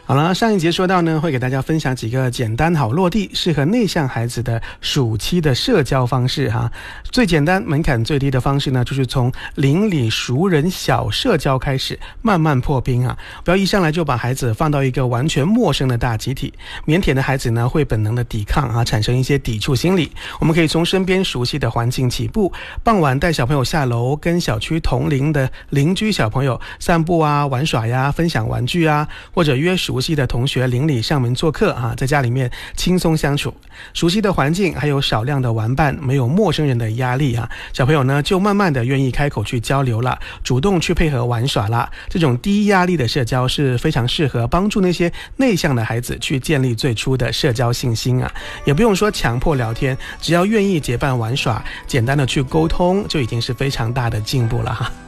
好了，上一节说到呢，会给大家分享几个简单好落地、适合内向孩子的暑期的社交方式哈。最简单、门槛最低的方式呢，就是从邻里熟人小社交开始，慢慢破冰啊。不要一上来就把孩子放到一个完全陌生的大集体，腼腆的孩子呢会本能的抵抗啊，产生一些抵触心理。我们可以从身边熟悉的环境起步，傍晚带小朋友下楼，跟小区同龄的邻居小朋友散步啊、玩耍呀、分享玩具啊，或者约熟悉的同学邻里上门做客啊，在家里面轻松相处。熟悉的环境还有少量的玩伴，没有陌生人的压力啊，小朋友呢就慢慢的愿意开口去交流了，主动去配合玩耍了。这种低压力的社交是非常适合帮助那些内向的孩子去建立最初的社交信心啊。也不用说强迫聊天，只要愿意结伴玩耍，简单的去沟通，就已经是非常大的进步了哈。